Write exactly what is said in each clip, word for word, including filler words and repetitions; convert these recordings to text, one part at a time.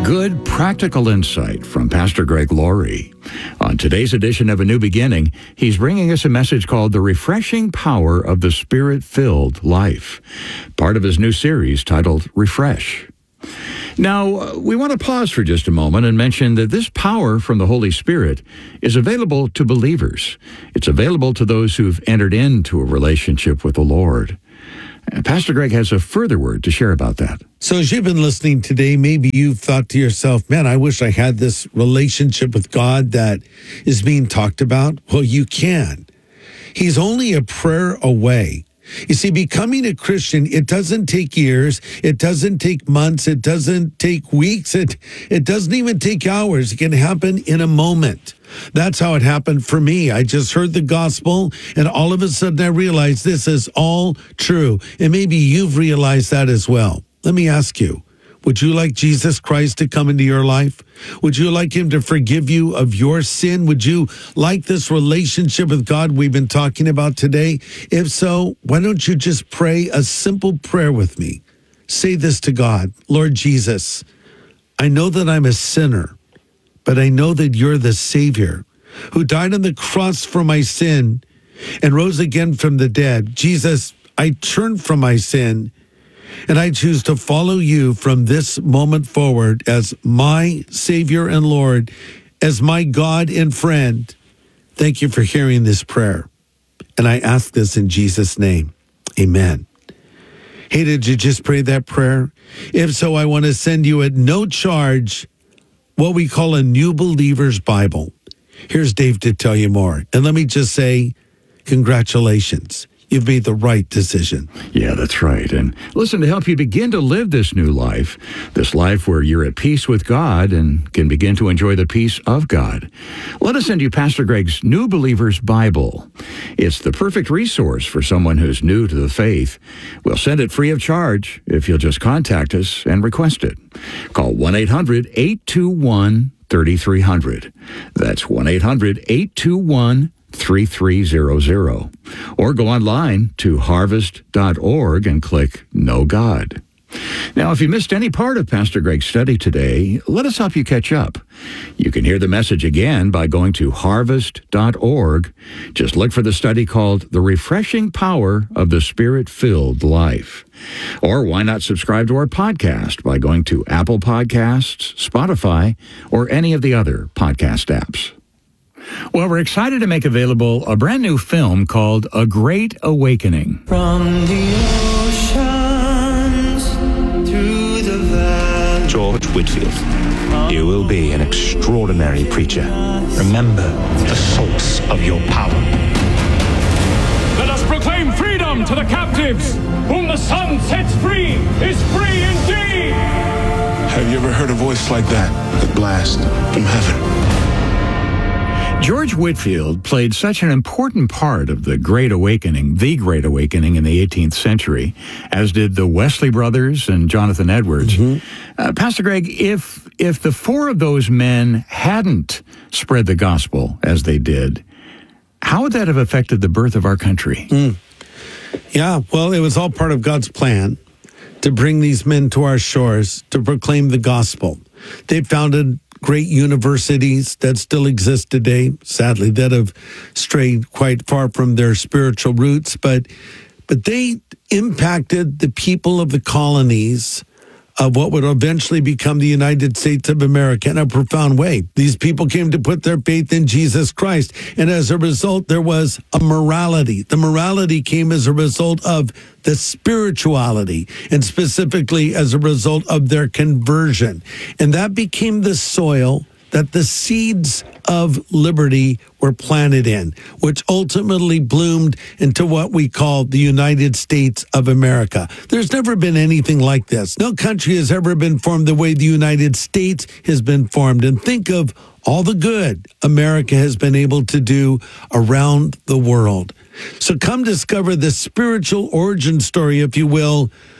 Good practical insight from Pastor Greg Laurie. On today's edition of A New Beginning, he's bringing us a message called The Refreshing Power of the Spirit-Filled Life, part of his new series titled Refresh. Now, we want to pause for just a moment and mention that this power from the Holy Spirit is available to believers. It's available to those who've entered into a relationship with the Lord. Pastor Greg has a further word to share about that. So as you've been listening today, maybe you've thought to yourself, man, I wish I had this relationship with God that is being talked about. Well, you can. He's only a prayer away. You see, becoming a Christian, it doesn't take years, it doesn't take months, it doesn't take weeks, it it doesn't even take hours. It can happen in a moment. That's how it happened for me. I just heard the gospel, and all of a sudden I realized this is all true. And maybe you've realized that as well. Let me ask you, would you like Jesus Christ to come into your life? Would you like him to forgive you of your sin? Would you like this relationship with God we've been talking about today? If so, why don't you just pray a simple prayer with me? Say this to God: Lord Jesus, I know that I'm a sinner, but I know that you're the Savior who died on the cross for my sin and rose again from the dead. Jesus, I turn from my sin, and I choose to follow you from this moment forward as my Savior and Lord, as my God and friend. Thank you for hearing this prayer. And I ask this in Jesus' name. Amen. Hey, did you just pray that prayer? If so, I want to send you at no charge what we call a New Believer's Bible. Here's Dave to tell you more. And let me just say, congratulations. You've made the right decision. Yeah, that's right. And listen, to help you begin to live this new life, this life where you're at peace with God and can begin to enjoy the peace of God, let us send you Pastor Greg's New Believer's Bible. It's the perfect resource for someone who's new to the faith. We'll send it free of charge if you'll just contact us and request it. Call one eight hundred eight two one three three zero zero. That's one eight hundred eight two one three three zero zero. Or go online to harvest dot org and click Know God. Now, if you missed any part of Pastor Greg's study today, let us help you catch up. You can hear the message again by going to harvest dot org. Just look for the study called The Refreshing Power of the Spirit-Filled Life. Or why not subscribe to our podcast by going to Apple Podcasts, Spotify, or any of the other podcast apps. Well, we're excited to make available a brand new film called A Great Awakening. From the oceans to the valley. George Whitfield, you will be an extraordinary preacher. Remember the source of your power. Let us proclaim freedom to the captives. Whom the sun sets free is free indeed. Have you ever heard a voice like that? The blast from heaven. George Whitfield played such an important part of the Great Awakening, the Great Awakening in the eighteenth century, as did the Wesley brothers and Jonathan Edwards. Mm-hmm. Uh, Pastor Greg, if if the four of those men hadn't spread the gospel as they did, how would that have affected the birth of our country? Mm. Yeah, well, it was all part of God's plan to bring these men to our shores to proclaim the gospel. They founded great universities that still exist today, sadly, that have strayed quite far from their spiritual roots, but but they impacted the people of the colonies of what would eventually become the United States of America in a profound way. These people came to put their faith in Jesus Christ, and as a result, there was a morality. The morality came as a result of the spirituality, and specifically as a result of their conversion. And that became the soil that the seeds of liberty were planted in, which ultimately bloomed into what we call the United States of America. There's never been anything like this. No country has ever been formed the way the United States has been formed. And think of all the good America has been able to do around the world. So come discover the spiritual origin story, if you will,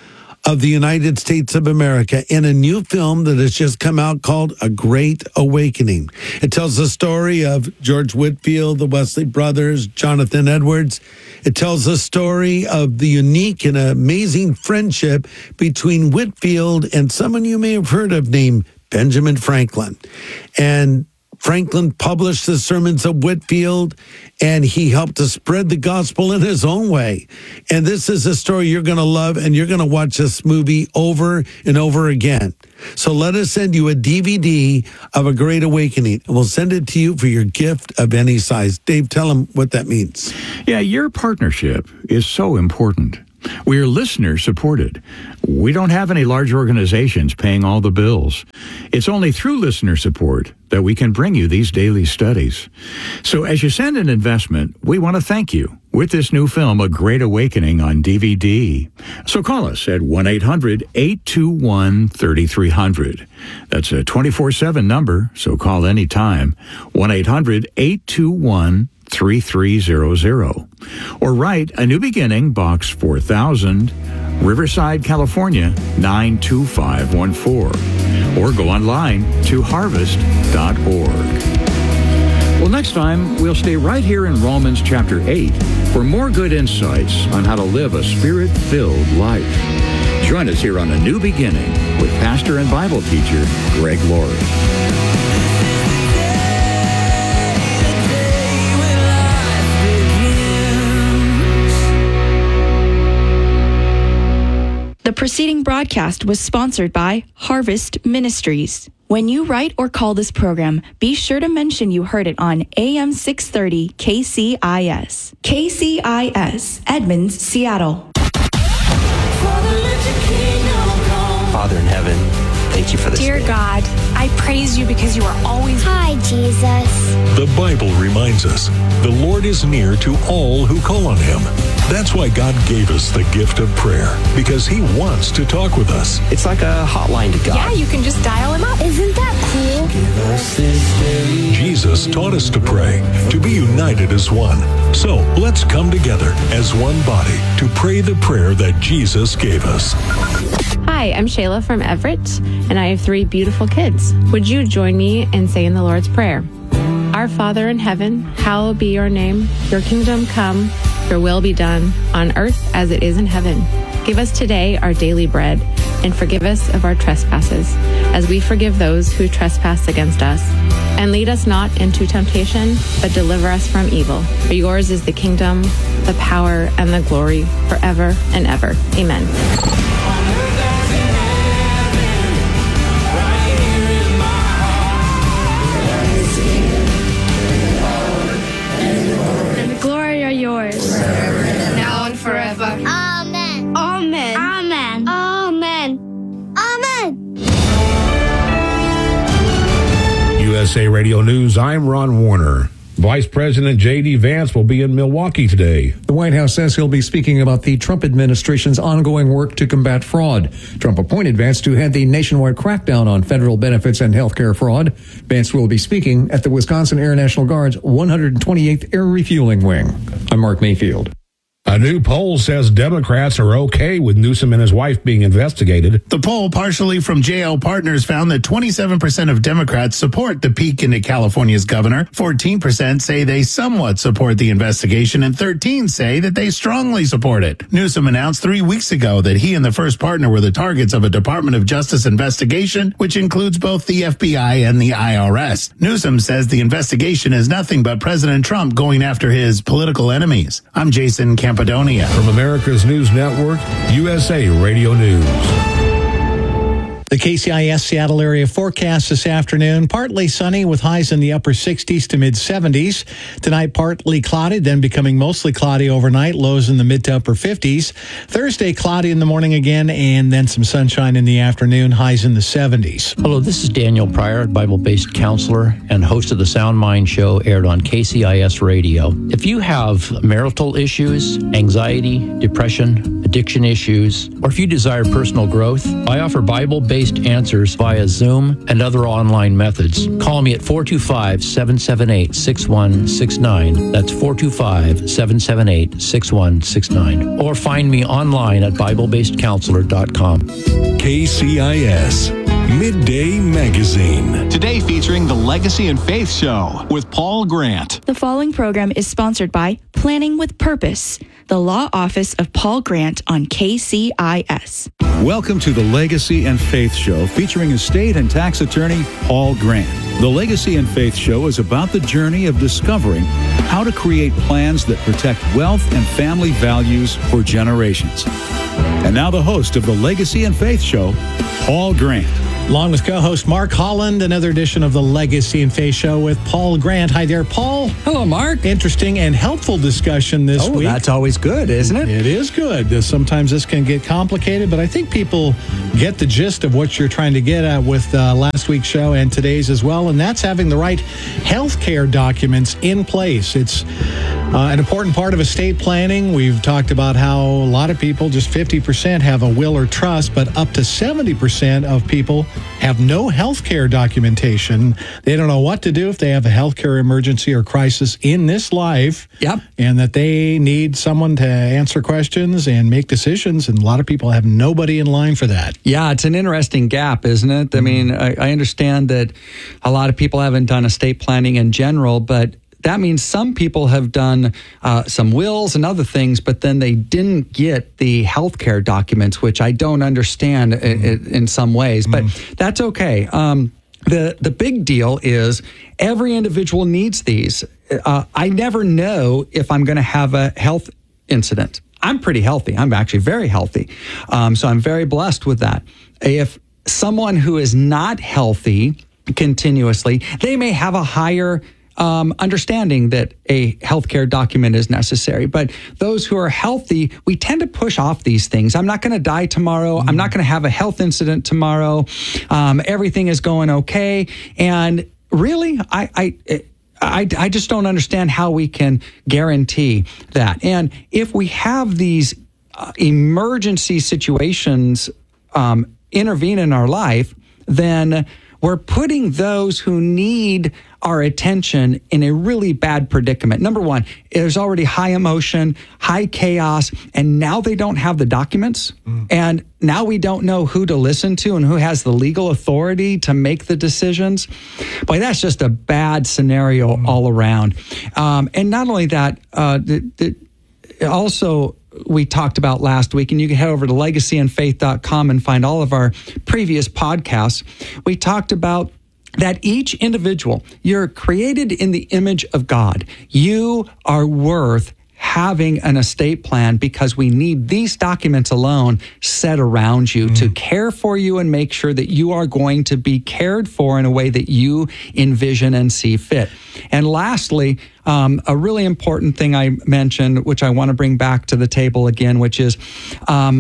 of the United States of America in a new film that has just come out called A Great Awakening. It tells the story of George Whitefield, the Wesley brothers, Jonathan Edwards. It tells the story of the unique and amazing friendship between Whitefield and someone you may have heard of named Benjamin Franklin. And Franklin published the sermons of Whitefield, and he helped to spread the gospel in his own way. And this is a story you're going to love, and you're going to watch this movie over and over again. So let us send you a D V D of A Great Awakening, and we'll send it to you for your gift of any size. Dave, tell them what that means. Yeah, your partnership is so important. We are listener supported. We don't have any large organizations paying all the bills. It's only through listener support that we can bring you these daily studies. So as you send an investment, we want to thank you with this new film, A Great Awakening, on D V D. So call us at one eight hundred eight two one three three zero zero. That's a twenty-four seven number, so call anytime. one eight hundred eight two one three three zero zero. Or write A New Beginning, Box four thousand, Riverside, California, nine two five one four. Or go online to harvest dot org. Well, next time, we'll stay right here in Romans chapter eight for more good insights on how to live a spirit-filled life. Join us here on A New Beginning with pastor and Bible teacher Greg Laurie. The preceding broadcast was sponsored by Harvest Ministries. When you write or call this program, be sure to mention you heard it on A M six thirty K C I S. K C I S, Edmonds, Seattle. Father in heaven, thank you for this Dear day. God, I praise you because you are always... Hi, Jesus. The Bible reminds us the Lord is near to all who call on him. That's why God gave us the gift of prayer, because he wants to talk with us. It's like a hotline to God. Yeah, you can just dial him up. Isn't that cool? Give us this day. Jesus taught us to pray, to be united as one. So let's come together as one body to pray the prayer that Jesus gave us. Hi, I'm Shayla from Everett, and I have three beautiful kids. Would you join me in saying the Lord's Prayer? Our Father in heaven, hallowed be your name. Your kingdom come, your will be done, on earth as it is in heaven. Give us today our daily bread, and forgive us of our trespasses, as we forgive those who trespass against us. And lead us not into temptation, but deliver us from evil. For yours is the kingdom, the power, and the glory, forever and ever. Amen. Yours. Now and forever. Amen. Amen. Amen. Amen. Amen. U S A Radio News, I'm Ron Warner. Vice President J D. Vance will be in Milwaukee today. The White House says he'll be speaking about the Trump administration's ongoing work to combat fraud. Trump appointed Vance to head the nationwide crackdown on federal benefits and healthcare fraud. Vance will be speaking at the Wisconsin Air National Guard's one hundred twenty-eighth Air Refueling Wing. I'm Mark Mayfield. A new poll says Democrats are okay with Newsom and his wife being investigated. The poll, partially from J L Partners, found that twenty-seven percent of Democrats support the peek into California's governor, fourteen percent say they somewhat support the investigation, and thirteen say that they strongly support it. Newsom announced three weeks ago that he and the first partner were the targets of a Department of Justice investigation, which includes both the F B I and the I R S. Newsom says the investigation is nothing but President Trump going after his political enemies. I'm Jason Camp. From America's News Network, U S A Radio News. The K C I S Seattle area forecast this afternoon, partly sunny with highs in the upper sixties to mid seventies. Tonight, partly cloudy, then becoming mostly cloudy overnight, lows in the mid to upper fifties. Thursday, cloudy in the morning again, and then some sunshine in the afternoon, highs in the seventies. Hello, this is Daniel Pryor, Bible-based counselor and host of the Sound Mind Show, aired on K C I S Radio. If you have marital issues, anxiety, depression, addiction issues, or if you desire personal growth, I offer Bible-based based answers via Zoom and other online methods. Call me at four two five, seven seven eight, six one six nine. That's four two five, seven seven eight, six one six nine. Or find me online at Bible Based Counselor dot com. K C I S Midday Magazine. Today featuring the Legacy and Faith Show with Paul Grant. The following program is sponsored by Planning with Purpose, the law office of Paul Grant on K C I S. Welcome to the Legacy and Faith Show featuring estate and tax attorney Paul Grant. The Legacy and Faith Show is about the journey of discovering how to create plans that protect wealth and family values for generations. And now the host of the Legacy and Faith Show, Paul Grant. Along with co-host Mark Holland, another edition of the Legacy and Faith Show with Paul Grant. Hi there, Paul. Hello, Mark. Interesting and helpful discussion this oh, week. That's always good, isn't it? It is good. Sometimes this can get complicated, but I think people get the gist of what you're trying to get at with uh, last week's show and today's as well, and that's having the right health care documents in place. It's uh, an important part of estate planning. We've talked about how a lot of people, just fifty percent, have a will or trust, but up to seventy percent of people have no health care documentation. They don't know what to do if they have a health care emergency or crisis in this life. Yep. And that they need someone to answer questions and make decisions. And a lot of people have nobody in line for that. Yeah, it's an interesting gap, isn't it? I mean, I, I understand that a lot of people haven't done estate planning in general, but that means some people have done uh, some wills and other things, but then they didn't get the healthcare documents, which I don't understand mm. in, in some ways, but mm. that's okay. Um, the, the big deal is every individual needs these. Uh, I never know if I'm going to have a health incident. I'm pretty healthy. I'm actually very healthy. Um, so I'm very blessed with that. If someone who is not healthy continuously, they may have a higher Um, understanding that a healthcare document is necessary. But those who are healthy, we tend to push off these things. I'm not going to die tomorrow. Mm-hmm. I'm not going to have a health incident tomorrow. Um, everything is going okay. And really, I, I, I, I just don't understand how we can guarantee that. And if we have these uh, emergency situations um, intervene in our life, then we're putting those who need our attention in a really bad predicament. Number one, there's already high emotion, high chaos, and now they don't have the documents. Mm. And now we don't know who to listen to and who has the legal authority to make the decisions. Boy, that's just a bad scenario mm. all around. Um, and not only that, uh, the, the, also, we talked about last week, and you can head over to legacy and faith dot com and find all of our previous podcasts. We talked about that each individual, you're created in the image of God. You are worth having an estate plan because we need these documents alone set around you mm. to care for you and make sure that you are going to be cared for in a way that you envision and see fit. And lastly, um, a really important thing I mentioned, which I want to bring back to the table again, which is um,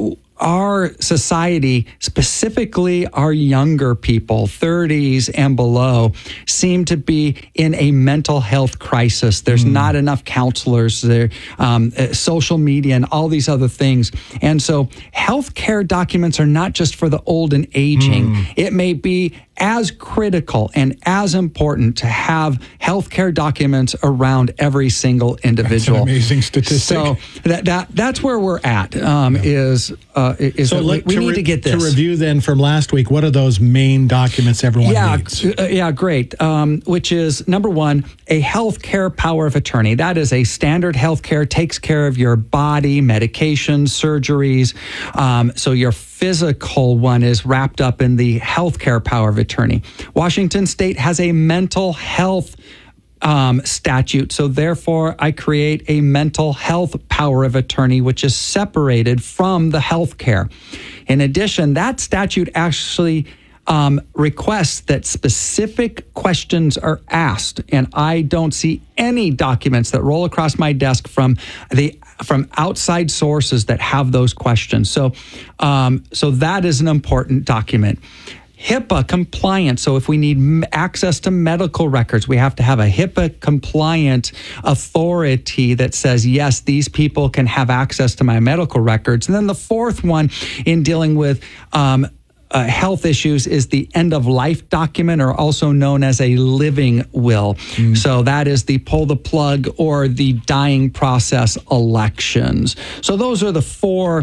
our society, specifically our younger people, thirties and below, seem to be in a mental health crisis. There's mm. not enough counselors, there, um, social media, and all these other things. And so healthcare documents are not just for the old and aging. Mm. It may be as critical and as important to have healthcare documents around every single individual. That's an amazing statistic. So that, that that's where we're at. Um, yeah. Is uh, is so that look, we, we to need re- to get this to review then from last week. What are those main documents everyone yeah, needs? Uh, yeah, great. Um, which is number one, a healthcare power of attorney. That is a standard healthcare, takes care of your body, medications, surgeries. Um, so your physical one is wrapped up in the healthcare power of attorney. Washington State has a mental health um, statute. So therefore, I create a mental health power of attorney, which is separated from the healthcare. In addition, that statute actually um, requests that specific questions are asked. And I don't see any documents that roll across my desk from the from outside sources that have those questions. So, um, so that is an important document. HIPAA compliant. So if we need access to medical records, we have to have a HIPAA compliant authority that says, yes, these people can have access to my medical records. And then the fourth one in dealing with um, uh, health issues is the end of life document, or also known as a living will. Mm. So that is the pull the plug or the dying process elections. So those are the four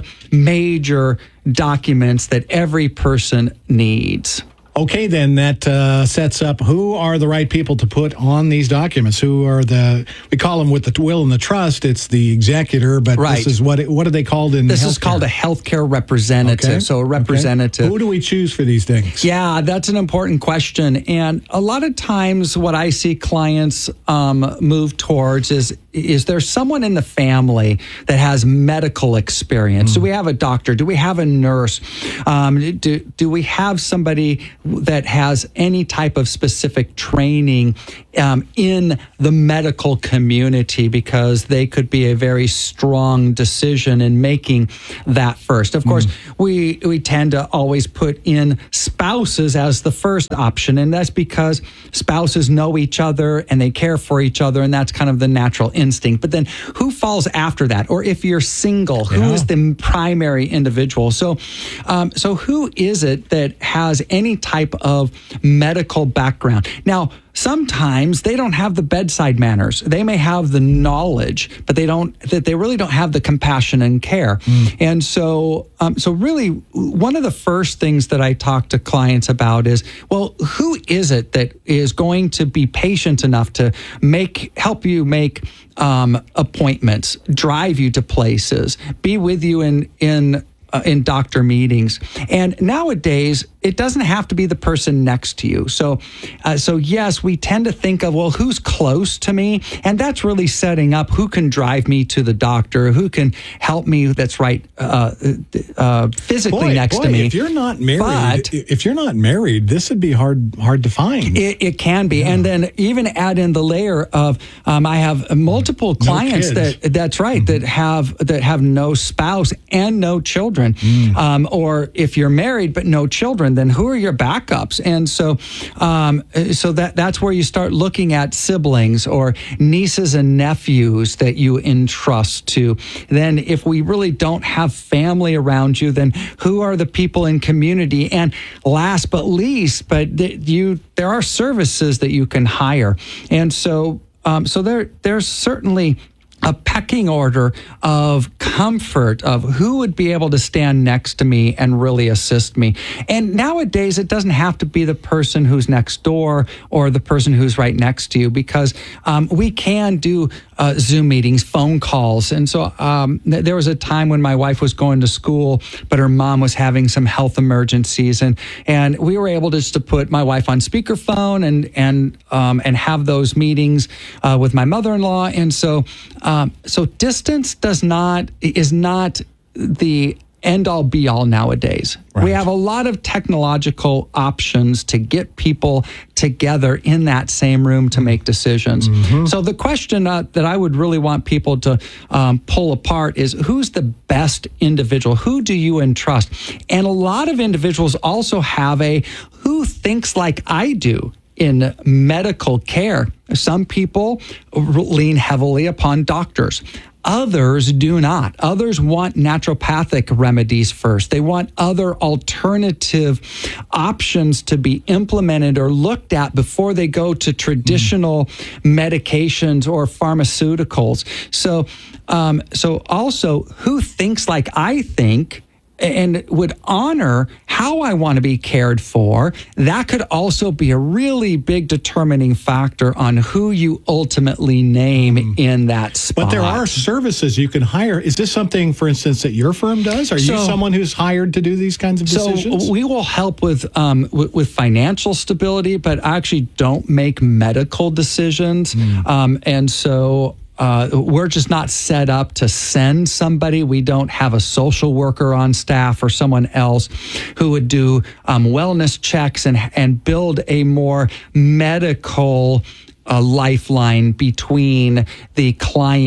major documents that every person needs. Okay, then that uh, sets up who are the right people to put on these documents. Who are the, we call them with the will and the trust, it's the executor, but right. this is what, it, what are they called in This healthcare? is called a healthcare representative. Okay. So a representative. Okay. Who do we choose for these things? Yeah, that's an important question. And a lot of times what I see clients um, move towards is, is there someone in the family that has medical experience? Mm. Do we have a doctor? Do we have a nurse? Um, do, do we have somebody that has any type of specific training um, in the medical community, because they could be a very strong decision in making that first. Of course, mm. we we tend to always put in spouses as the first option, and that's because spouses know each other and they care for each other, and that's kind of the natural instinct. But then who falls after that? Or if you're single, who yeah. is the primary individual? So, um, so who is it that has any type of medical background? Now, sometimes they don't have the bedside manners. They may have the knowledge, but they don't. That they really don't have the compassion and care. Mm. And so, um, so really, one of the first things that I talk to clients about is, well, who is it that is going to be patient enough to make help you make um, appointments, drive you to places, be with you in in. Uh, in doctor meetings. And nowadays, it doesn't have to be the person next to you. So, uh, so yes, we tend to think of, well, who's close to me? And that's really setting up who can drive me to the doctor, who can help me that's right uh, uh, physically boy, next boy, to me. If you're not married, but if you're not married, this would be hard hard to find. It, it can be. Yeah. And then even add in the layer of, um, I have multiple clients no that, that's right, mm-hmm. that have that have no spouse and no children. Mm. Um, or if you're married but no children, then who are your backups? And so, um, so that that's where you start looking at siblings or nieces and nephews that you entrust to. Then, if we really don't have family around you, then who are the people in community? And last but least, but th- you there are services that you can hire, and so um, so there there's certainly a pecking order of comfort of who would be able to stand next to me and really assist me. And nowadays, it doesn't have to be the person who's next door or the person who's right next to you, because um, we can do uh, Zoom meetings, phone calls. And so um, th- there was a time when my wife was going to school, but her mom was having some health emergencies. And, and we were able just to put my wife on speakerphone and, and, um, and have those meetings uh, with my mother-in-law. And so Um, so distance does not is not the end all be all nowadays. Right. We have a lot of technological options to get people together in that same room to make decisions. Mm-hmm. So the question uh, that I would really want people to um, pull apart is, who's the best individual? Who do you entrust? And a lot of individuals also have a who thinks like I do in medical care. Some people lean heavily upon doctors. Others do not. Others want naturopathic remedies first. They want other alternative options to be implemented or looked at before they go to traditional mm. medications or pharmaceuticals. So, um, so also, who thinks like I think and would honor how I want to be cared for? That could also be a really big determining factor on who you ultimately name mm. in that spot. But there are services you can hire. Is this something, for instance, that your firm does? Are so, you someone who's hired to do these kinds of decisions? So we will help with, um, with, with financial stability, but I actually don't make medical decisions. Mm. Um, and so Uh, we're just not set up to send somebody. We don't have a social worker on staff or someone else who would do um, wellness checks and and build a more medical uh, lifeline between the client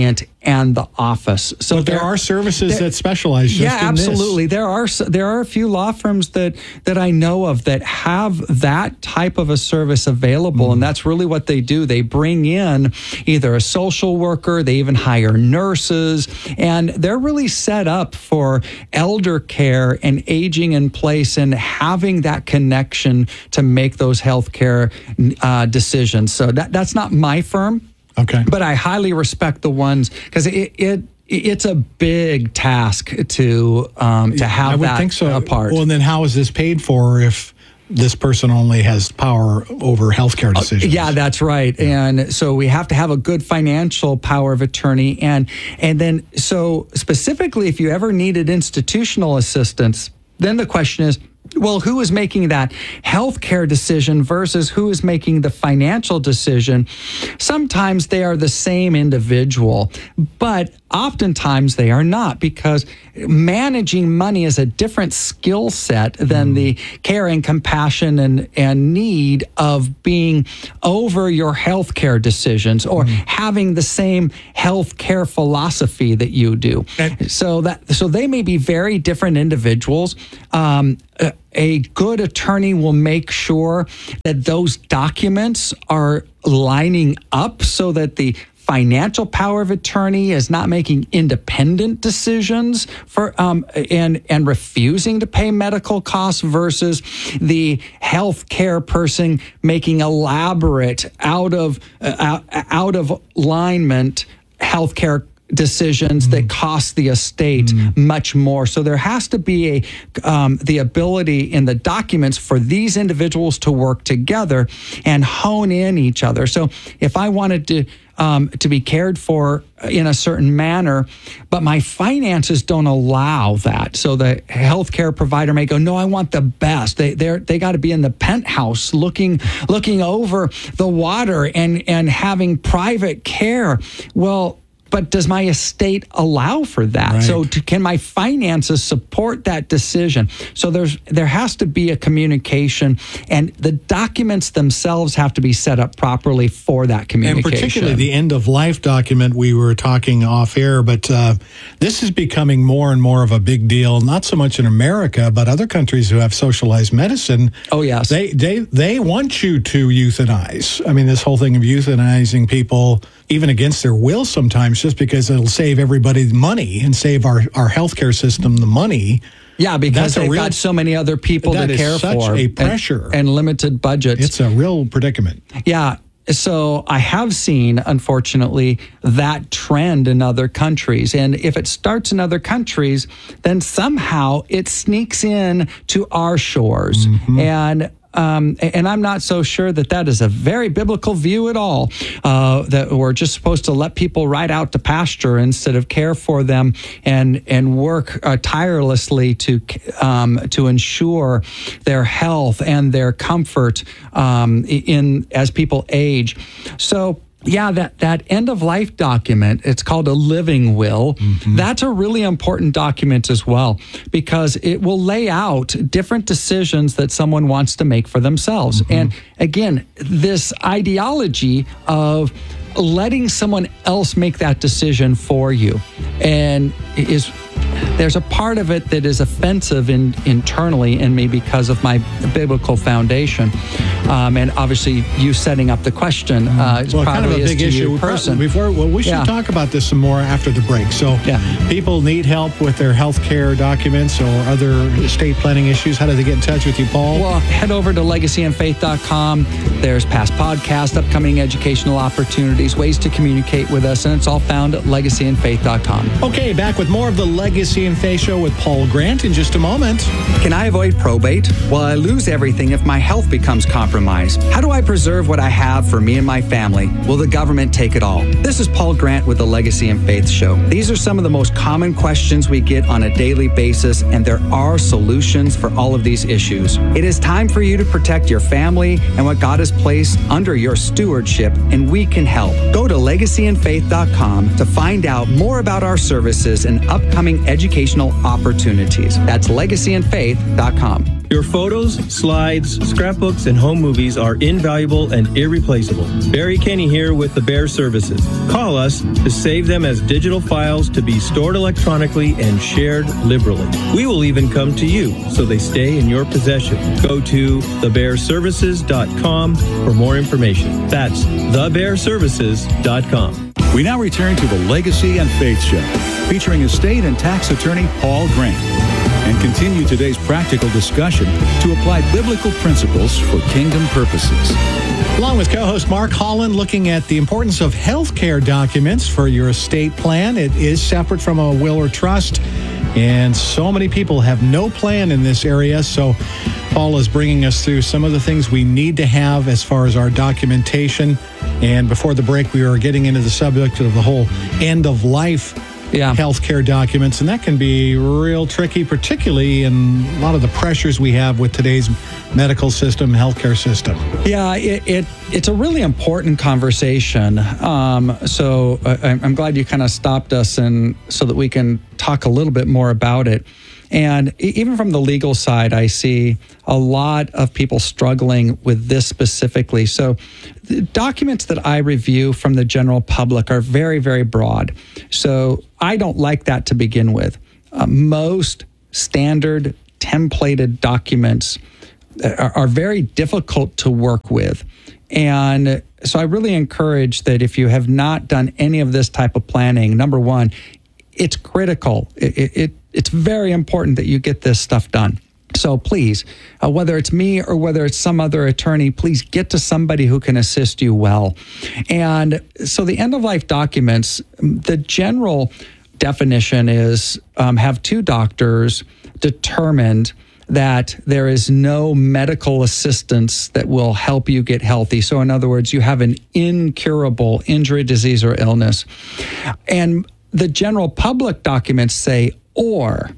and the office. So but there, there are services that specialize just yeah, in this. absolutely. There are there are a few law firms that that I know of that have that type of a service available, mm. and that's really what they do. They bring in either a social worker, they even hire nurses, and they're really set up for elder care and aging in place and having that connection to make those healthcare uh, decisions. So that that's not my firm. Okay. But I highly respect the ones because it, it it's a big task to um, to have I would that think so. apart. Well, and then how is this paid for if this person only has power over healthcare decisions? Uh, yeah, that's right. And so we have to have a good financial power of attorney. And and then so specifically, if you ever needed institutional assistance, then the question is, well, who is making that healthcare decision versus who is making the financial decision? Sometimes they are the same individual, but oftentimes they are not, because managing money is a different skill set than mm. the care and compassion and, and need of being over your healthcare decisions or mm. having the same healthcare philosophy that you do. And so that so they may be very different individuals. Um, a, a good attorney will make sure that those documents are lining up so that the financial power of attorney is not making independent decisions for um, and and refusing to pay medical costs versus the healthcare person making elaborate out of uh, out of alignment healthcare decisions mm. that cost the estate mm. much more. So there has to be a um, the ability in the documents for these individuals to work together and hone in each other. So if I wanted to um, to be cared for in a certain manner, but my finances don't allow that, so the healthcare provider may go, no, I want the best. They they they got to be in the penthouse, looking looking over the water and and having private care. Well, but does my estate allow for that? Right. So to, can my finances support that decision? So there's there has to be a communication, and the documents themselves have to be set up properly for that communication. And particularly the end of life document, we were talking off air, but uh, this is becoming more and more of a big deal, not so much in America, but other countries who have socialized medicine. Oh, yes. They, they, they want you to euthanize. I mean, this whole thing of euthanizing people, even against their will sometimes, just because it'll save everybody money and save our, our healthcare system the money. Yeah, because That's they've real, got so many other people to care for. That is such a pressure. And, and limited budgets. It's a real predicament. Yeah. So I have seen, unfortunately, that trend in other countries. And if it starts in other countries, then somehow it sneaks in to our shores. Mm-hmm. And Um, and I'm not so sure that that is a very biblical view at all, uh, that we're just supposed to let people right out to pasture instead of care for them and and work uh, tirelessly to um, to ensure their health and their comfort um, in as people age. So, yeah, that, that end-of-life document, it's called a living will. Mm-hmm. That's a really important document as well, because it will lay out different decisions that someone wants to make for themselves. Mm-hmm. And again, this ideology of letting someone else make that decision for you, and is there's a part of it that is offensive in, internally in me because of my biblical foundation. Um, and obviously, you setting up the question uh, is well, probably kind of a is big to issue. you person. Before, well, we should yeah. talk about this some more after the break. So, yeah. people need help with their health care documents or other estate planning issues. How do they get in touch with you, Paul? Well, head over to legacy and faith dot com. There's past podcasts, upcoming educational opportunities, ways to communicate with us, and it's all found at legacy and faith dot com. Okay, back with more of the Legacy and Faith Show with Paul Grant in just a moment. Can I avoid probate? Will I lose everything if my health becomes compromised? How do I preserve what I have for me and my family? Will the government take it all? This is Paul Grant with the Legacy and Faith Show. These are some of the most common questions we get on a daily basis, and there are solutions for all of these issues. It is time for you to protect your family and what God has placed under your stewardship, and we can help. Go to legacy and faith dot com to find out more about our services and upcoming education educational opportunities. That's legacy and faith dot com. Your photos, slides, scrapbooks, and home movies are invaluable and irreplaceable. Barry Kenny here with the Bear Services. Call us to save them as digital files to be stored electronically and shared liberally. We will even come to you so they stay in your possession. Go to the bear services dot com for more information. That's the bear services dot com. We now return to the Legacy and Faith Show, featuring estate and tax attorney Paul Grant, and continue today's practical discussion to apply biblical principles for kingdom purposes. Along with co-host Mark Holland, looking at the importance of health care documents for your estate plan. It is separate from a will or trust, and so many people have no plan in this area. So Paul is bringing us through some of the things we need to have as far as our documentation. And before the break, we were getting into the subject of the whole end-of-life yeah. healthcare documents, and that can be real tricky, particularly in a lot of the pressures we have with today's medical system, healthcare system. Yeah, it, it it's a really important conversation. Um, so uh, I'm glad you kind of stopped us, and so that we can talk a little bit more about it. And even from the legal side, I see a lot of people struggling with this specifically. So the documents that I review from the general public are very, very broad. So I don't like that to begin with. Uh, most standard templated documents are, are very difficult to work with. And so I really encourage that if you have not done any of this type of planning, number one, it's critical. It, it, it's very important that you get this stuff done. So please, uh, whether it's me or whether it's some other attorney, please get to somebody who can assist you well. And so the end-of-life documents, the general definition is um, have two doctors determined that there is no medical assistance that will help you get healthy. So in other words, you have an incurable injury, disease, or illness. And the general public documents say, or,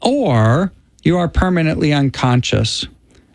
or you are permanently unconscious,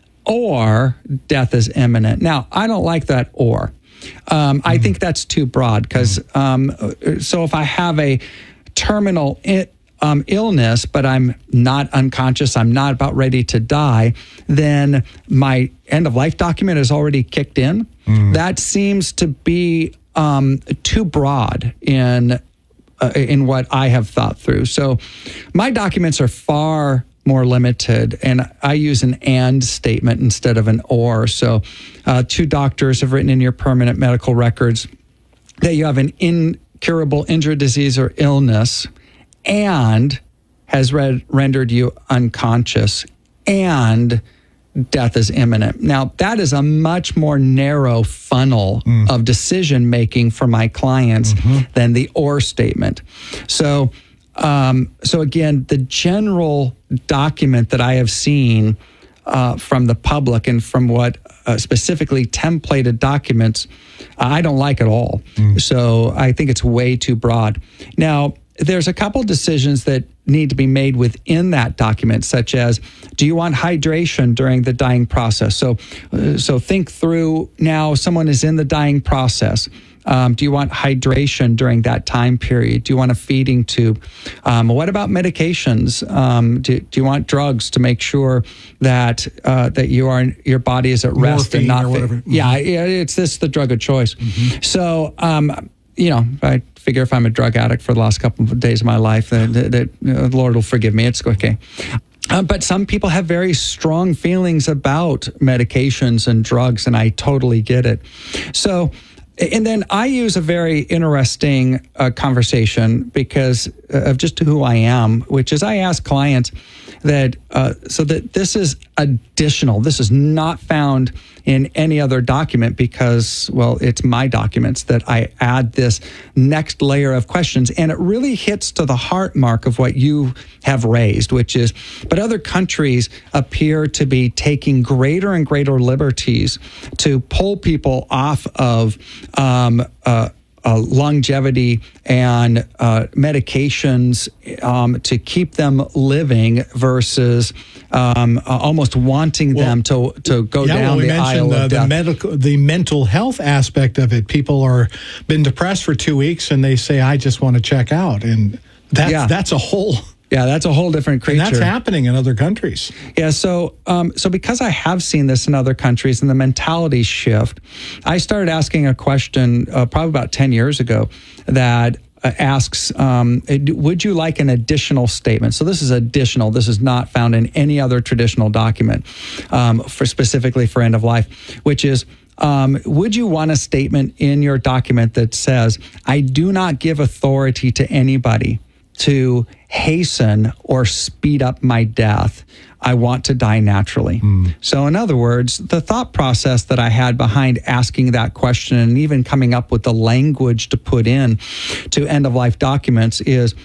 or death is imminent. Now, I don't like that or. Um, mm-hmm. I think that's too broad because, um, so if I have a terminal I- um, illness, but I'm not unconscious, I'm not about ready to die, then my end-of-life document is already kicked in. Mm-hmm. That seems to be um, too broad in Uh, in what I have thought through. So my documents are far more limited, and I use an and statement instead of an or. So uh, two doctors have written in your permanent medical records that you have an incurable injury, disease, or illness, and has read, rendered you unconscious, and death is imminent. Now, that is a much more narrow funnel mm. of decision making for my clients mm-hmm. than the or statement. So, um, so again, the general document that I have seen uh, from the public and from what uh, specifically templated documents, uh, I don't like at all. Mm. So I think it's way too broad. Now, there's a couple decisions that need to be made within that document, such as, do you want hydration during the dying process? So, uh, so think through now, someone is in the dying process. Um, do you want hydration during that time period? Do you want a feeding tube? Um, what about medications? Um, do, do you want drugs to make sure that uh, that you are your body is at rest Morphine and not? or whatever. Mm-hmm. Yeah, it's this the drug of choice. Mm-hmm. So. Um, You know, I figure if I'm a drug addict for the last couple of days of my life, that, that, that you know, the Lord will forgive me. It's okay. Uh, but some people have very strong feelings about medications and drugs, and I totally get it. So, and then I use a very interesting uh, conversation because of just who I am, which is I ask clients that, uh, so that this is additional. This is not found in any other document because, well, it's my documents that I add this next layer of questions. And it really hits to the heart, Mark, of what you have raised, which is, but other countries appear to be taking greater and greater liberties to pull people off of um, uh, Uh, longevity and uh, medications um, to keep them living versus um, uh, almost wanting well, them to to go yeah, down well, we the aisle mentioned, of uh, death. the medical, the mental health aspect of it. People are been depressed for two weeks and they say, "I just want to check out," and that's yeah. that's a whole. Yeah, that's a whole different creature. And that's happening in other countries. Yeah, so um, so because I have seen this in other countries and the mentality shift, I started asking a question uh, probably about ten years ago that uh, asks, um, would you like an additional statement? So this is additional. This is not found in any other traditional document um, for specifically for end of life, which is, Um, would you want a statement in your document that says, I do not give authority to anybody to hasten or speed up my death. I want to die naturally. Mm. So in other words, the thought process that I had behind asking that question and even coming up with the language to put in to end-of-life documents is,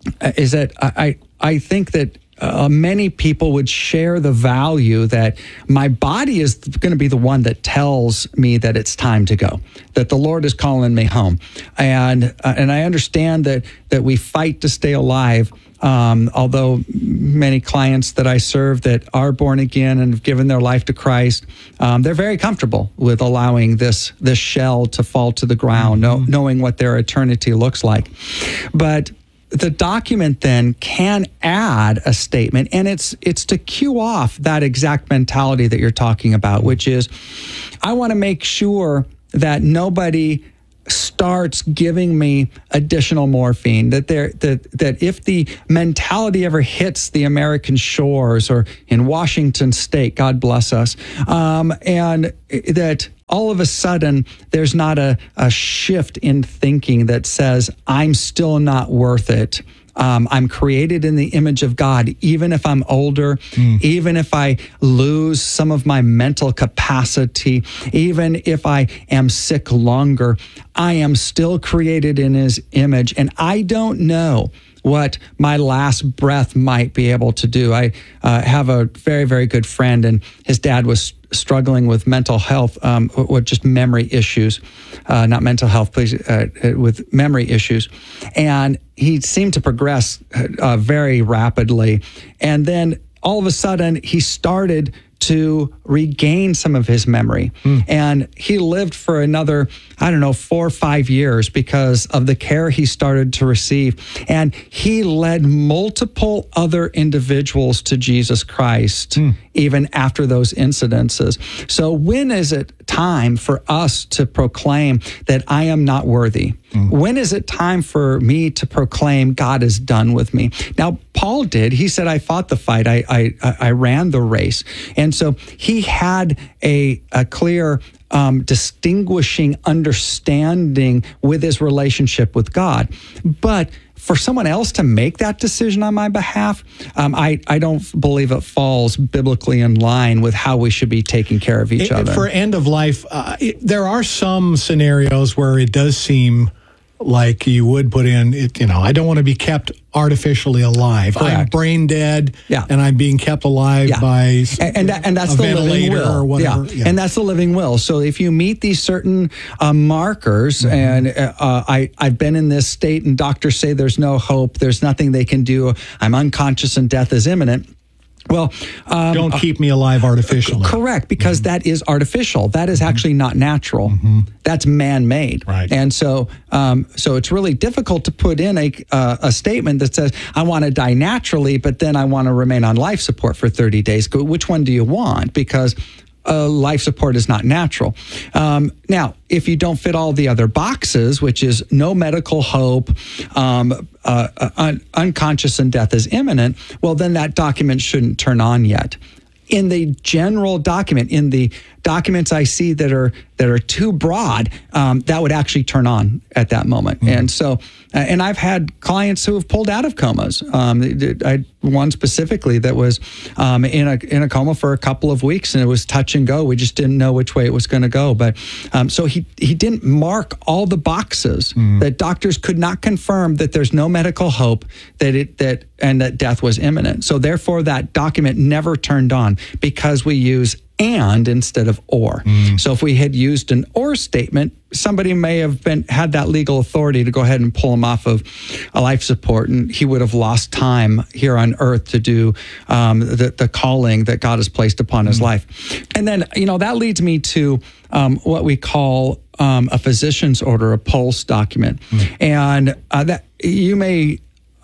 is that I, I think that Uh, many people would share the value that my body is going to be the one that tells me that it's time to go, that the Lord is calling me home. And uh, and I understand that that we fight to stay alive, um, although many clients that I serve that are born again and have given their life to Christ, um, they're very comfortable with allowing this, this shell to fall to the ground, mm-hmm. know, knowing what their eternity looks like. But the document then can add a statement, and it's it's to cue off that exact mentality that you're talking about, which is, I want to make sure that nobody starts giving me additional morphine, that there that that if the mentality ever hits the American shores or in Washington State, God bless us, um, and that all of a sudden there's not a, a shift in thinking that says, I'm still not worth it. Um, I'm created in the image of God, even if I'm older, mm. even if I lose some of my mental capacity, even if I am sick longer, I am still created in his image. And I don't know what my last breath might be able to do. I uh, have a very, very good friend, and his dad was struggling with mental health, um, or just memory issues, uh, not mental health, please, uh, with memory issues. And he seemed to progress uh, very rapidly. And then all of a sudden, he started to regain some of his memory. Mm. And he lived for another, I don't know, four or five years because of the care he started to receive. And he led multiple other individuals to Jesus Christ, mm. even after those incidences. So when is it time for us to proclaim that I am not worthy? Mm. When is it time for me to proclaim God is done with me? Now, Paul did. He said, I fought the fight. I I, I ran the race. And so he had a, a clear um, distinguishing understanding with his relationship with God. But for someone else to make that decision on my behalf, um, I, I don't believe it falls biblically in line with how we should be taking care of each it, other. For end of life, uh, it, there are some scenarios where it does seem like you would put in, it, you know, I don't want to be kept artificially alive. Correct. I'm brain dead, yeah. and I'm being kept alive yeah. by and, and, that, and that's a the living will. Or whatever. Yeah. yeah, and that's the living will. So if you meet these certain uh, markers, mm-hmm. and uh, I, I've been in this state, and doctors say there's no hope, there's nothing they can do, I'm unconscious and death is imminent. Well, um, don't keep me alive artificially. Correct, because mm-hmm. that is artificial. That is actually not natural. Mm-hmm. That's man-made. Right. And so, um, so it's really difficult to put in a uh, a statement that says, "I want to die naturally, but then I want to remain on life support for thirty days." Which one do you want? Because Uh, life support is not natural. Um, now, if you don't fit all the other boxes, which is no medical hope, um, uh, un- unconscious and death is imminent, well, then that document shouldn't turn on yet. In the general document, in the documents I see that are that are too broad, um, that would actually turn on at that moment. Mm-hmm. And so, uh, and I've had clients who have pulled out of comas. Um, I had one specifically that was um, in a in a coma for a couple of weeks, and it was touch and go. We just didn't know which way it was going to go. But um, so he he didn't mark all the boxes mm-hmm. that doctors could not confirm that there's no medical hope, that it that and that death was imminent. So therefore, that document never turned on because we use and instead of or. Mm. So if we had used an or statement, somebody may have been had that legal authority to go ahead and pull him off of a life support, and he would have lost time here on earth to do um, the, the calling that God has placed upon mm. his life. And then, you know, that leads me to um, what we call um, a physician's order, a pulse document. Mm. And uh, that you may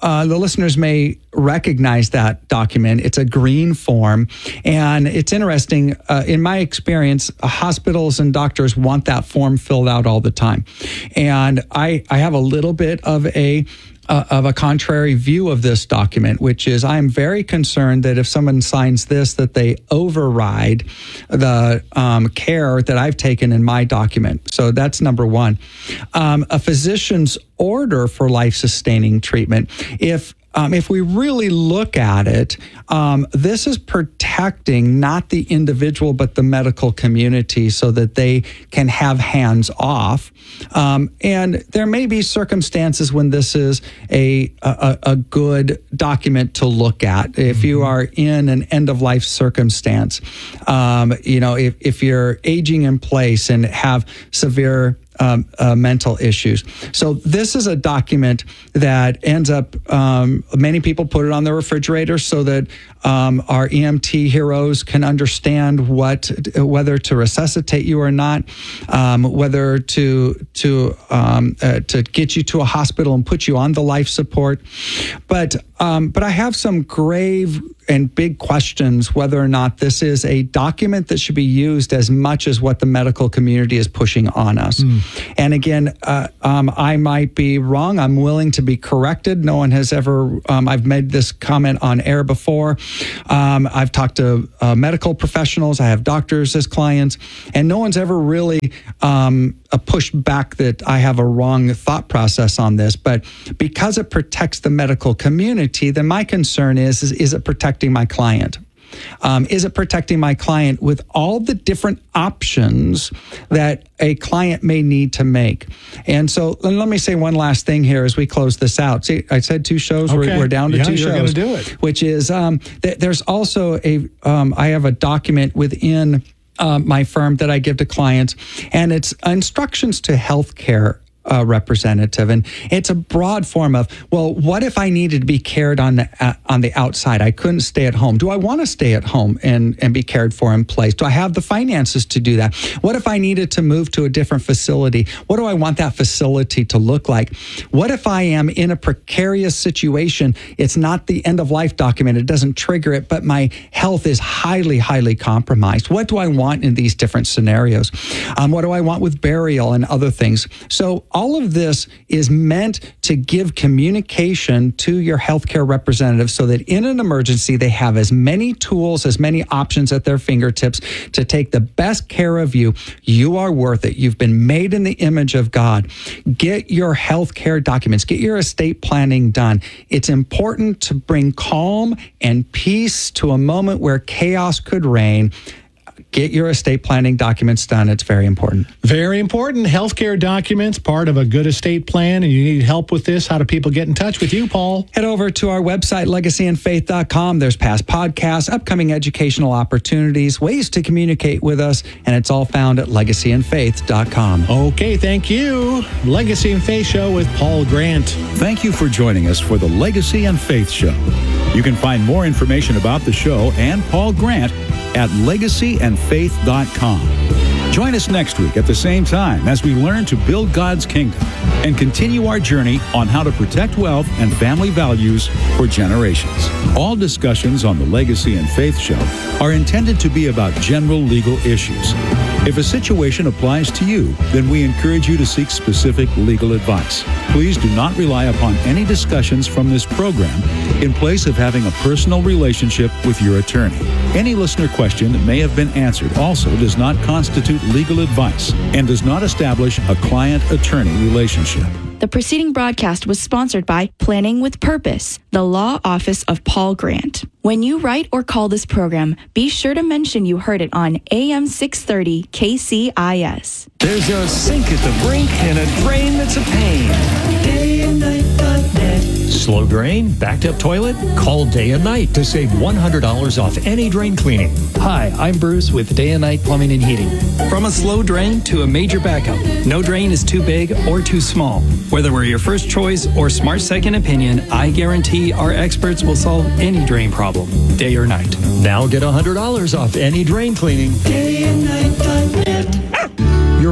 uh, the listeners may recognize that document. It's a green form. And it's interesting. Uh, in my experience, uh, hospitals and doctors want that form filled out all the time. And I, I have a little bit of a Uh, of a contrary view of this document, which is I'm very concerned that if someone signs this, that they override the um, care that I've taken in my document. So that's number one. Um, a physician's order for life-sustaining treatment, if Um, if we really look at it, um, this is protecting not the individual, but the medical community so that they can have hands off. Um, and there may be circumstances when this is a, a, a good document to look at. If you are in an end-of-life circumstance, um, you know, if, if you're aging in place and have severe Um, uh, mental issues. So this is a document that ends up, um, many people put it on their refrigerator so that um, our E M T heroes can understand what, whether to resuscitate you or not, um, whether to to um, uh, to get you to a hospital and put you on the life support. But um, but I have some grave and big questions whether or not this is a document that should be used as much as what the medical community is pushing on us. Mm. And again, uh, um, I might be wrong. I'm willing to be corrected. No one has ever, um, I've made this comment on air before. Um, I've talked to uh, medical professionals. I have doctors as clients, and no one's ever really um, pushed back that I have a wrong thought process on this. But because it protects the medical community, then my concern is, is, is it protecting my client? Um, is it protecting my client with all the different options that a client may need to make? And so and let me say one last thing here as we close this out. See, I said two shows. Okay. We're, we're down to yeah, two you're shows. Gonna do it. Which is, um, th- there's also a, um, I have a document within uh, my firm that I give to clients, and it's instructions to healthcare Uh, representative, and it's a broad form of, well, what if I needed to be cared on the uh, on the outside? I couldn't stay at home. Do I want to stay at home and and be cared for in place? Do I have the finances to do that? What if I needed to move to a different facility? What do I want that facility to look like? What if I am in a precarious situation? It's not the end of life document. It doesn't trigger it, but my health is highly, highly compromised. What do I want in these different scenarios? Um, what do I want with burial and other things? So all of this is meant to give communication to your healthcare representative so that in an emergency, they have as many tools, as many options at their fingertips to take the best care of you. You are worth it. You've been made in the image of God. Get your healthcare documents, get your estate planning done. It's important to bring calm and peace to a moment where chaos could reign. Get your estate planning documents done. It's very important. Very important. Healthcare documents, part of a good estate plan, and you need help with this. How do people get in touch with you, Paul? Head over to our website, legacy and faith dot com. There's past podcasts, upcoming educational opportunities, ways to communicate with us, and it's all found at legacy and faith dot com. Okay, thank you. Legacy and Faith Show with Paul Grant. Thank you for joining us for the Legacy and Faith Show. You can find more information about the show and Paul Grant at legacy and faith dot com. Join us next week at the same time as we learn to build God's kingdom and continue our journey on how to protect wealth and family values for generations. All discussions on the Legacy and Faith Show are intended to be about general legal issues. If a situation applies to you, then we encourage you to seek specific legal advice. Please do not rely upon any discussions from this program in place of having a personal relationship with your attorney. Any listener question that may have been answered also does not constitute legal advice and does not establish a client-attorney relationship. The preceding broadcast was sponsored by Planning with Purpose, the law office of Paul Grant. When you write or call this program, be sure to mention you heard it on A M six thirty K C I S. There's a sink at the brink and a drain that's a pain. Day and night dot net. Slow drain? Backed up toilet? Call Day and Night to save one hundred dollars off any drain cleaning. Hi, I'm Bruce with Day and Night Plumbing and Heating. From a slow drain to a major backup, no drain is too big or too small. Whether we're your first choice or smart second opinion, I guarantee our experts will solve any drain problem, day or night. Now get one hundred dollars off any drain cleaning. Day and night dot net. Your past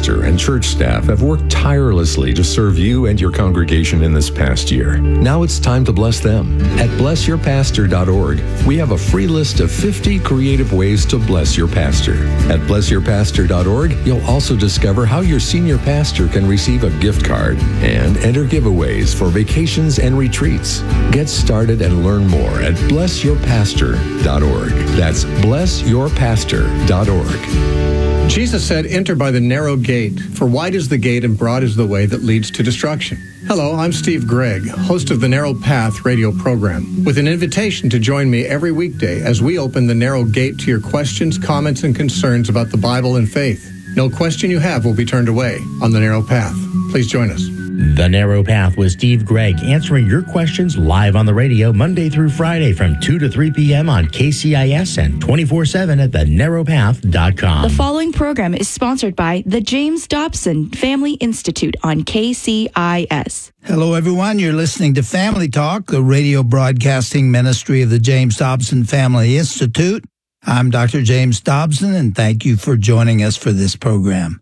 pastor and church staff have worked tirelessly to serve you and your congregation in this past year. Now it's time to bless them. At bless your pastor dot org, we have a free list of fifty creative ways to bless your pastor. At bless your pastor dot org, you'll also discover how your senior pastor can receive a gift card and enter giveaways for vacations and retreats. Get started and learn more at bless your pastor dot org. That's bless your pastor dot org. Jesus said, "Enter by the narrow gate, for wide is the gate and broad is the way that leads to destruction." Hello, I'm Steve Gregg, host of the Narrow Path radio program, with an invitation to join me every weekday as we open the narrow gate to your questions, comments, and concerns about the Bible and faith. No question you have will be turned away on the Narrow Path. Please join us. The Narrow Path with Steve Gregg, answering your questions live on the radio Monday through Friday from two to three p.m. on K C I S and twenty-four seven at the narrow path dot com. The following program is sponsored by the James Dobson Family Institute on K C I S. Hello, everyone. You're listening to Family Talk, the radio broadcasting ministry of the James Dobson Family Institute. I'm Doctor James Dobson, and thank you for joining us for this program.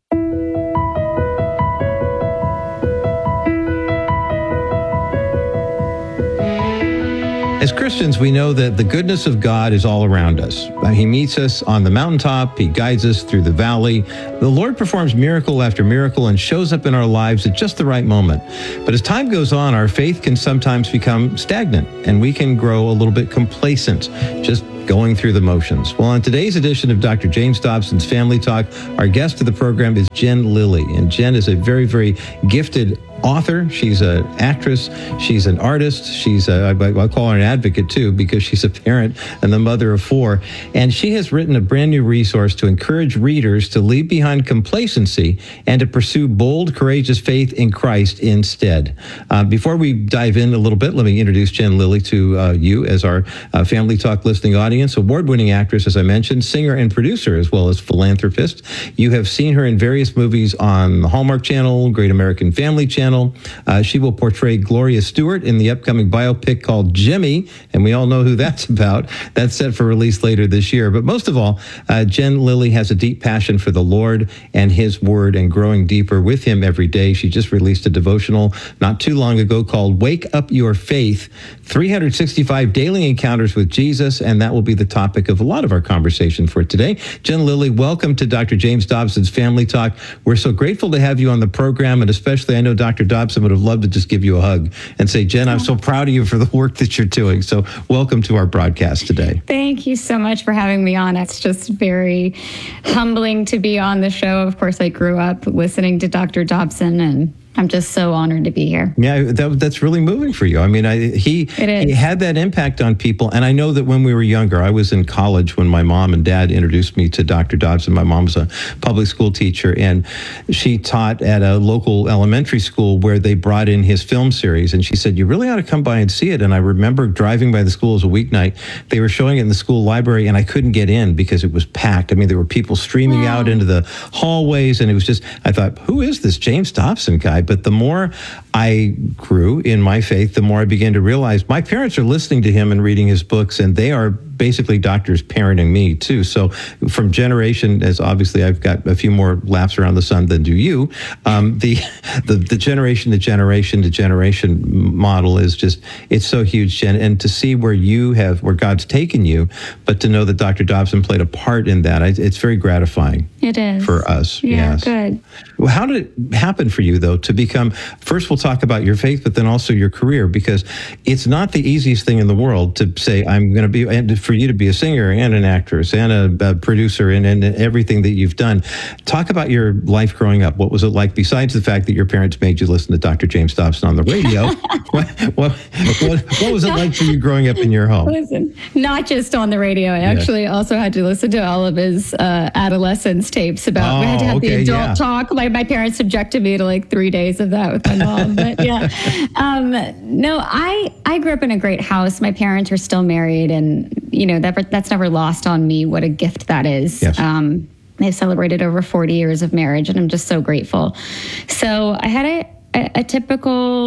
As Christians, we know that the goodness of God is all around us. He meets us on the mountaintop. He guides us through the valley. The Lord performs miracle after miracle and shows up in our lives at just the right moment. But as time goes on, our faith can sometimes become stagnant, and we can grow a little bit complacent, just going through the motions. Well, on today's edition of Doctor James Dobson's Family Talk, our guest of the program is Jen Lilly. And Jen is a very, very gifted author. She's an actress. She's an artist. She's a, I, I call her an advocate too, because she's a parent and the mother of four. And she has written a brand new resource to encourage readers to leave behind complacency and to pursue bold, courageous faith in Christ instead. Uh, before we dive in a little bit, let me introduce Jen Lilly to uh, you as our uh, Family Talk listening audience. Award-winning actress, as I mentioned, singer and producer, as well as philanthropist. You have seen her in various movies on the Hallmark Channel, Great American Family Channel. Uh, she will portray Gloria Stewart in the upcoming biopic called Jimmy, and we all know who that's about. That's set for release later this year. But most of all, uh, Jen Lilly has a deep passion for the Lord and His Word and growing deeper with Him every day. She just released a devotional not too long ago called Wake Up Your Faith, three hundred sixty-five Daily Encounters with Jesus, and that will be the topic of a lot of our conversation for today. Jen Lilly, welcome to Doctor James Dobson's Family Talk. We're so grateful to have you on the program, and especially I know Doctor Dobson would have loved to just give you a hug and say, Jen, I'm so proud of you for the work that you're doing. So welcome to our broadcast today. Thank you so much for having me on. It's just very humbling to be on the show. Of course, I grew up listening to Doctor Dobson, and I'm just so honored to be here. Yeah, that, that's really moving for you. I mean, I, he he had that impact on people. And I know that when we were younger, I was in college when my mom and dad introduced me to Doctor Dobson. My mom was a public school teacher, and she taught at a local elementary school where they brought in his film series. And she said, you really ought to come by and see it. And I remember driving by the school as a weeknight. They were showing it in the school library, and I couldn't get in because it was packed. I mean, there were people streaming wow. out into the hallways, and it was just, I thought, who is this James Dobson guy? But the more I grew in my faith, the more I began to realize my parents are listening to him and reading his books, and they are basically doctors parenting me too. So from generation, as obviously I've got a few more laps around the sun than do you, um, the, the the generation to generation to generation model is just, it's so huge, Jen. And to see where you have, where God's taken you, but to know that Doctor Dobson played a part in that, it's very gratifying. It is. For us, yeah, yes. Good. Well, how did it happen for you, though, to become, first we'll talk about your faith, but then also your career, because it's not the easiest thing in the world to say, I'm going to be, and for you to be a singer and an actress and a, a producer and, and everything that you've done. Talk about your life growing up. What was it like, besides the fact that your parents made you listen to Doctor James Dobson on the radio? what, what, what, what was it like for you growing up in your home? Listen, not just on the radio. I Yes. actually also had to listen to all of his uh, adolescence tapes about, Oh, we had to have okay, the adult yeah. talk. My, my parents subjected me to like three days of that with my mom. But yeah, um, no, I, I grew up in a great house. My parents are still married, and you know, that, that's never lost on me what a gift that is. Yes. Um, they've celebrated over forty years of marriage, and I'm just so grateful. So I had a, a, a typical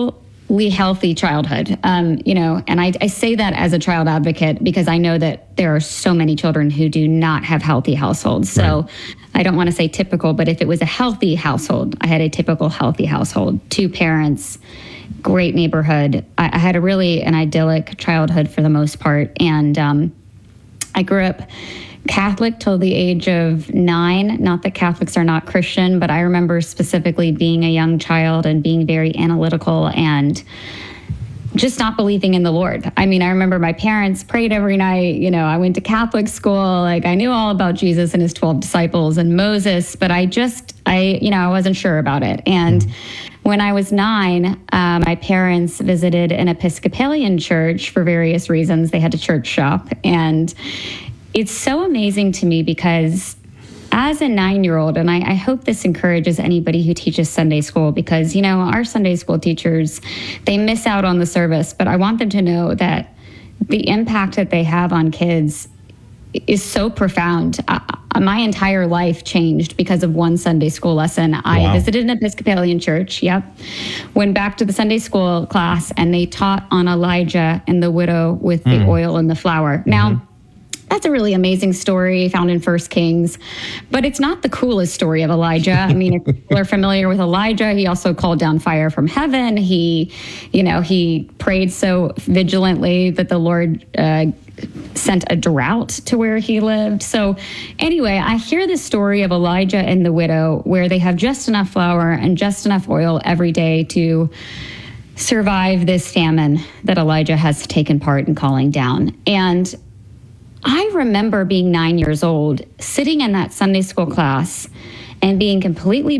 healthy childhood. Um, you know, and I, I say that as a child advocate because I know that there are so many children who do not have healthy households. So right. I don't want to say typical, but if it was a healthy household, I had a typical healthy household, two parents, great neighborhood. I, I had a really an idyllic childhood for the most part. And um, I grew up Catholic till the age of nine. Not that Catholics are not Christian, but I remember specifically being a young child and being very analytical and just not believing in the Lord. I mean, I remember my parents prayed every night. You know, I went to Catholic school. Like, I knew all about Jesus and his twelve disciples and Moses, but I just, I, you know, I wasn't sure about it. And when I was nine, uh, my parents visited an Episcopalian church for various reasons. They had to church shop. And it's so amazing to me because as a nine-year-old, and I, I hope this encourages anybody who teaches Sunday school, because, you know, our Sunday school teachers, they miss out on the service, but I want them to know that the impact that they have on kids is so profound. Uh, my entire life changed because of one Sunday school lesson. Wow. I visited an Episcopalian church, yep, went back to the Sunday school class, and they taught on Elijah and the widow with the mm. oil and the flour. Mm-hmm. Now, that's a really amazing story found in First Kings, but it's not the coolest story of Elijah. I mean, if people are familiar with Elijah, he also called down fire from heaven. He, you know, he prayed so vigilantly that the Lord uh, sent a drought to where he lived. So anyway, I hear the story of Elijah and the widow where they have just enough flour and just enough oil every day to survive this famine that Elijah has taken part in calling down. And I remember being nine years old, sitting in that Sunday school class and being completely